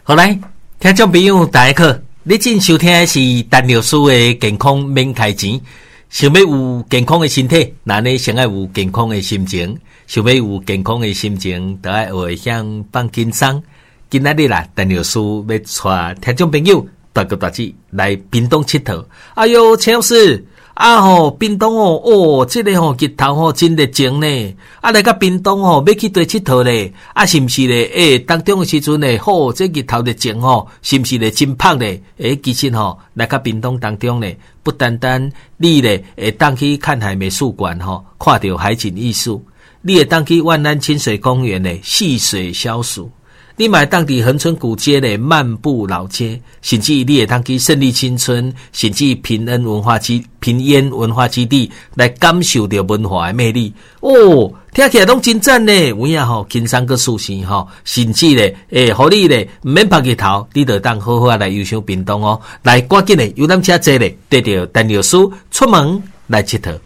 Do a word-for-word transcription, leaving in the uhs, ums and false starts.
好来，听众朋友大家好，你正收听的是陈老师的健康免开钱。想要有健康的身体，那你先要有健康的心情。想要有健康的心情，就要会向放轻松。今仔日啦，陈老师要带听众朋友大哥大姐来屏东佚佗。哎哟，陈老师。啊吼，屏东哦，哦，这个吼日头吼真热情呢。啊，来到屏东吼，要去对佚佗咧。啊，是毋是咧？诶、欸，当中的时阵咧，吼、哦，这日头热情吼，是毋是咧真晒咧？诶、欸，其实吼，来到屏东当中咧，不单单你咧会当去看海美术馆吼，看到海景艺术，你会当去万安清水公园咧戏水消暑。你买当地恒春古街的漫步老街，甚至你也当去胜利新村，甚至平安文化基平安文化基地来感受到文化的魅力。哦，听起来拢真赞呢！有影吼，轻松个舒适吼，甚至咧，诶、欸，互你咧唔免拍日头，你就当好好来游赏屏东哦。来，赶紧咧，游览车坐咧，带着陈老师出门来佚佗。